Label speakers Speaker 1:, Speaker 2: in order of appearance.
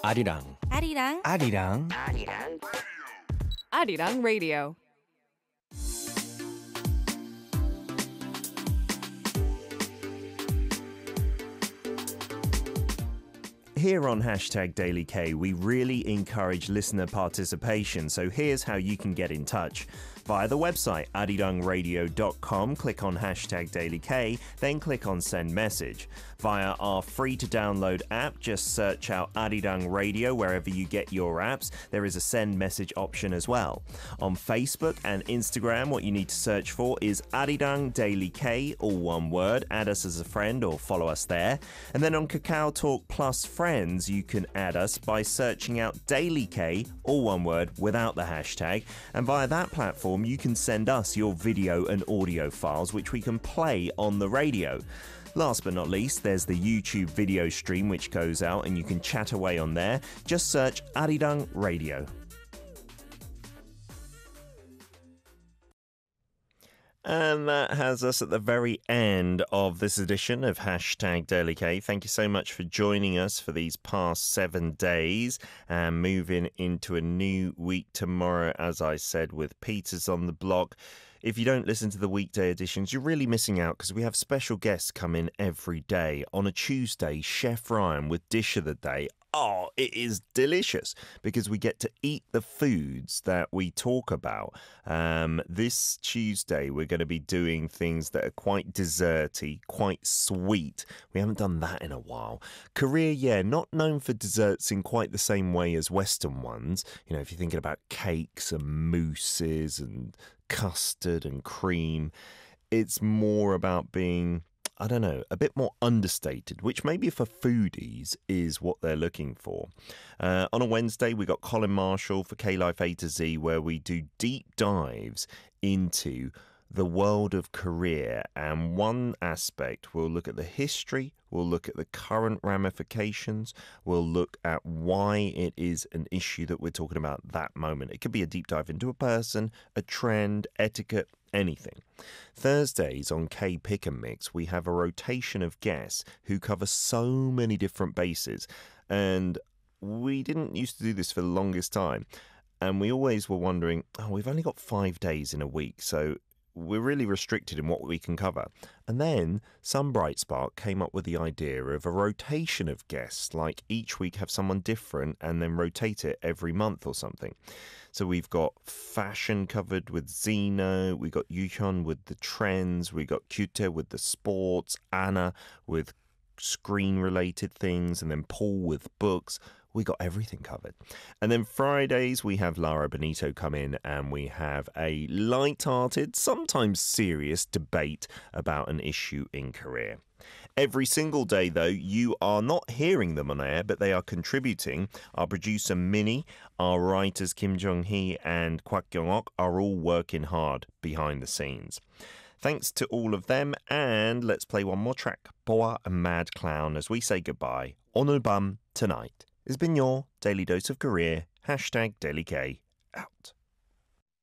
Speaker 1: 아리랑
Speaker 2: 아리랑
Speaker 1: 아리랑
Speaker 3: 아리랑 라디오.
Speaker 1: Here on Hashtag Daily K, we really encourage listener participation, so here's how you can get in touch. Via the website arirangradio.com, click on Hashtag Daily K, then click on Send Message. Via our free-to-download app, just search out Arirang Radio wherever you get your apps. There is a Send Message option as well. On Facebook and Instagram, what you need to search for is Arirang Daily K, all one word. Add us as a friend or follow us there. And then on Kakao Talk Plus Friends, you can add us by searching out Daily K, all one word, without the hashtag. And via that platform, you can send us your video and audio files, which we can play on the radio. Last but not least, there's the YouTube video stream which goes out and you can chat away on there. Just search Arirang Radio. And that has us at the very end of this edition of Hashtag Daily K. Thank you so much for joining us for these past 7 days and moving into a new week tomorrow, as I said, with Peters on the block. If you don't listen to the weekday editions, you're really missing out because we have special guests come in every day. On a Tuesday, Chef Ryan with Dish of the Day. Oh, it is delicious because we get to eat the foods that we talk about. This Tuesday, we're going to be doing things that are quite desserty, quite sweet. We haven't done that in a while. Korea, not known for desserts in quite the same way as Western ones. You know, if you're thinking about cakes and mousses and custard and cream, it's more about being, I don't know, a bit more understated, which maybe for foodies is what they're looking for. On a Wednesday, we got Colin Marshall for K-Life A to Z, where we do deep dives into the world of Korea. And one aspect, we'll look at the history, we'll look at the current ramifications, we'll look at why it is an issue that we're talking about at that moment. It could be a deep dive into a person, a trend, etiquette, anything. Thursdays on K Pick and Mix, we have a rotation of guests who cover so many different bases. And we didn't used to do this for the longest time. And we always were wondering, we've only got 5 days in a week, so we're really restricted in what we can cover. And then some bright spark came up with the idea of a rotation of guests, like each week have someone different and then rotate it every month or something. So we've got fashion covered with Zeno, we got Yuhyun with the trends, we got Kyute with the sports, Anna with screen-related things, and then Paul with books. We got everything covered. And then Fridays, we have Lara Benito come in and we have a light-hearted, sometimes serious debate about an issue in Korea. Every single day, though, you are not hearing them on air, but they are contributing. Our producer, Minnie, our writers, Kim Jong-hee and Kwak Kyung-ok, are all working hard behind the scenes. Thanks to all of them, and let's play one more track, Boa and Mad Clown, as we say goodbye. 오늘 밤, tonight. It's been your Daily Dose of Korea. Hashtag Daily K. Out.